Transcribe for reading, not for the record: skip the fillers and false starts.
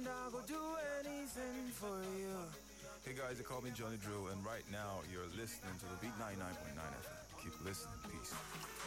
I go do anything for you. Hey guys, they call me Johnny Drew, and right now you're listening to the Beat 99.9 FM. Keep listening. Peace.